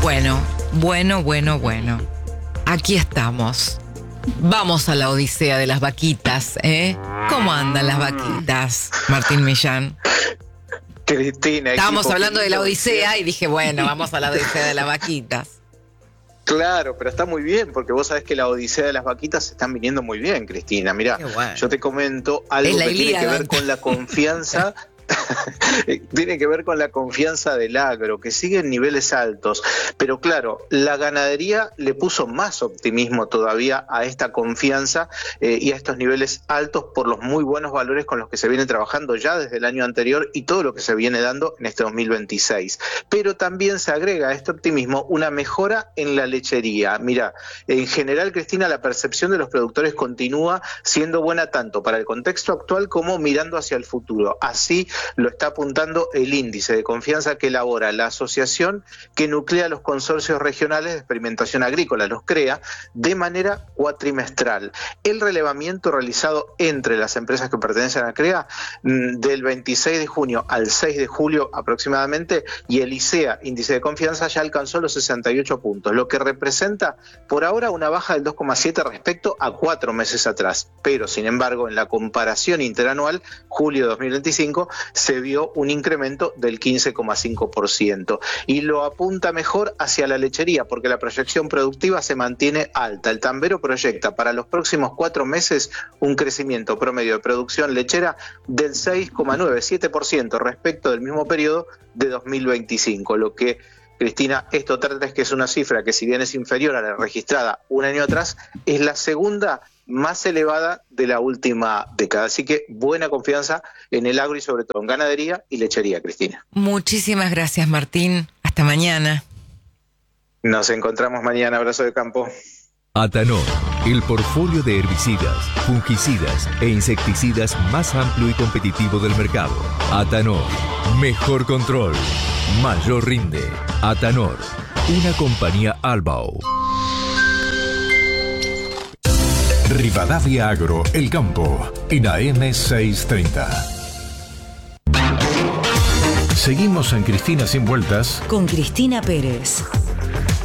Bueno. Aquí estamos. Vamos a la odisea de las vaquitas, ¿eh? ¿Cómo andan las vaquitas, Martín Millán? Cristina. Estábamos hablando de la odisea y dije, bueno, vamos a la odisea de las vaquitas. Claro, pero está muy bien, porque vos sabés que la odisea de las vaquitas se están viniendo muy bien, Cristina. Mirá, bueno. Yo te comento algo que tiene que ver con la confianza. Tiene que ver con la confianza del agro, que sigue en niveles altos. Pero claro, la ganadería le puso más optimismo todavía a esta confianza y a estos niveles altos por los muy buenos valores con los que se viene trabajando ya desde el año anterior y todo lo que se viene dando en este 2026. Pero también se agrega a este optimismo una mejora en la lechería. Mira, en general, Cristina, la percepción de los productores continúa siendo buena tanto para el contexto actual como mirando hacia el futuro. Así lo está apuntando el índice de confianza que elabora la asociación que nuclea los consorcios regionales de experimentación agrícola, los CREA, de manera cuatrimestral. El relevamiento realizado entre las empresas que pertenecen a CREA del 26 de junio al 6 de julio aproximadamente, y el ICEA, índice de confianza, ya alcanzó los 68 puntos, lo que representa por ahora una baja del 2,7 respecto a 4 meses atrás. Pero, sin embargo, en la comparación interanual, julio de 2025, se vio un incremento del 15,5% y lo apunta mejor hacia la lechería porque la proyección productiva se mantiene alta. El tambero proyecta para los próximos 4 meses un crecimiento promedio de producción lechera del 6,97% respecto del mismo periodo de 2025, lo que, Cristina, esto trata es que es una cifra que, si bien es inferior a la registrada un año atrás, es la segunda más elevada de la última década. Así que buena confianza en el agro y sobre todo en ganadería y lechería, Cristina. Muchísimas gracias, Martín. Hasta mañana. Nos encontramos mañana. Abrazo de campo. Atanor, el portfolio de herbicidas, fungicidas e insecticidas más amplio y competitivo del mercado. Atanor, mejor control, mayor rinde. Atanor, una compañía Albao. Rivadavia Agro, El Campo, en AM 630. Seguimos en Cristina Sin Vueltas con Cristina Pérez.